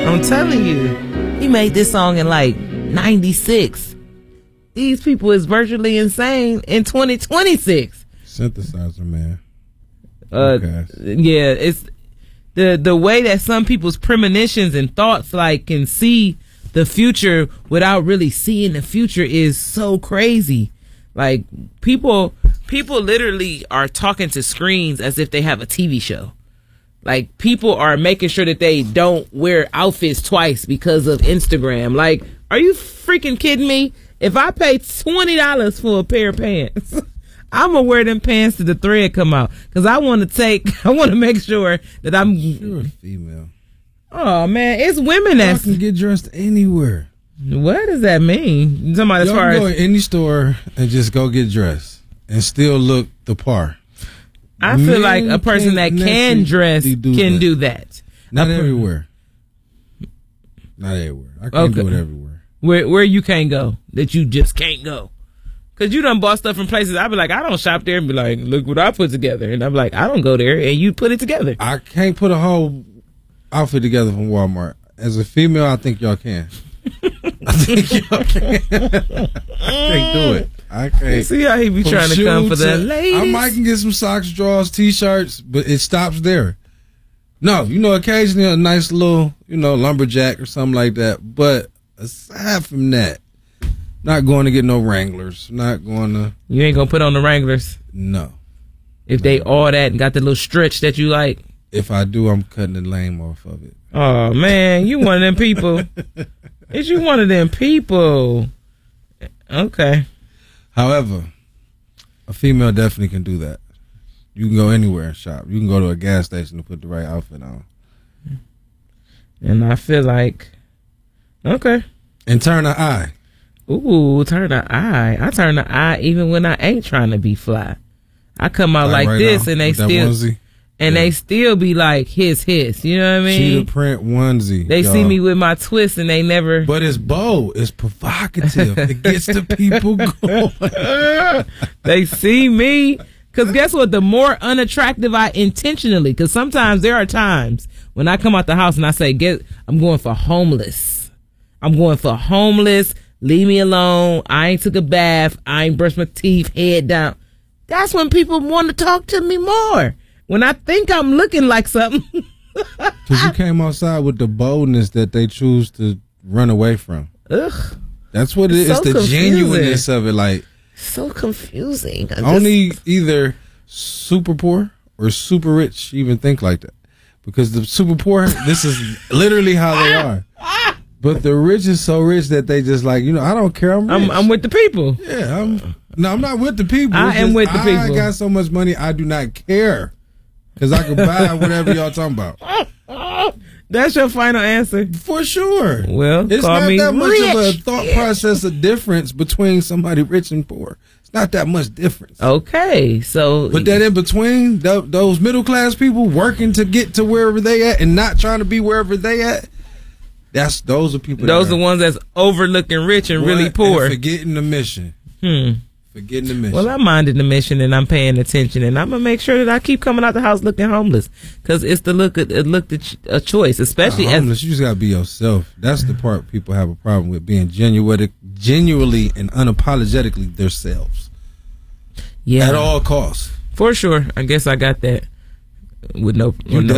I'm telling you, he made this song in like 96. These people is virtually insane in 2026. Synthesizer, man. Yeah, it's the way that some people's premonitions and thoughts like can see the future without really seeing the future is so crazy. Like people literally are talking to screens as if they have a TV show. Like people are making sure that they don't wear outfits twice because of Instagram. Like, are you freaking kidding me? If I pay $20 for a pair of pants, I'm gonna wear them pants till the thread come out because I want to make sure that I'm. You're a female. Oh man, it's women that can get dressed anywhere. What does that mean? Somebody as far go as in any store and just go get dressed and still look the part. I feel like a person that can dress can do that. Not everywhere. Not everywhere. I can't do it everywhere. Where you can't go, that you just can't go. Because you done bought stuff from places, I be like, I don't shop there and be like, look what I put together. And I'm like, I don't go there, and you put it together. I can't put a whole outfit together from Walmart. As a female, I think y'all can. I think y'all can. I can't do it. I can't. See how he be trying to come for the ladies? I might can get some socks, drawers, t-shirts, but it stops there. No, occasionally a nice little, lumberjack or something like that. But aside from that, not going to get no Wranglers. Not going to. You ain't going to put on the Wranglers? No. If they all that and got the little stretch that you like? If I do, I'm cutting the lame off of it. Oh, man. You one of them people. Is you one of them people? Okay. However, a female definitely can do that. You can go anywhere and shop. You can go to a gas station to put the right outfit on. And I feel like, okay. And turn an eye. Ooh, turn an eye. I turn an eye even when I ain't trying to be fly. I come out like this and they still, they still be like, hiss. You know what I mean? Cheetah print onesie. They see me with my twist and they never. But it's bold. It's provocative. It gets the people going. They see me. Because guess what? The more unattractive I intentionally, because sometimes there are times when I come out the house and I say, I'm going for homeless. I'm going for homeless. Leave me alone. I ain't took a bath. I ain't brushed my teeth, head down. That's when people want to talk to me more. When I think I'm looking like something. Because you came outside with the boldness that they choose to run away from. Ugh. That's what it is. It's the genuineness of it. Like, so confusing. Only either super poor or super rich even think like that. Because the super poor, this is literally how they are. But the rich is so rich that they just like, I don't care. I'm with the people. Yeah, I'm not with the people. I am with the people. I got so much money, I do not care. Because I can buy whatever y'all talking about. That's your final answer? For sure. Well, it's call not me that much rich. of a thought process of difference between somebody rich and poor. It's not that much difference. Okay, so. But that in between, those middle class people working to get to wherever they at and not trying to be wherever they at, those are people. Those are the ones that's overlooking rich and really poor. And forgetting the mission. Forgetting the mission. Well, I'm minding the mission and I'm paying attention and I'm gonna make sure that I keep coming out the house looking homeless because it's a choice, especially homeless. You just gotta be yourself. That's the part people have a problem with, being genuinely and unapologetically themselves. Yeah, at all costs. For sure. I guess I got that with no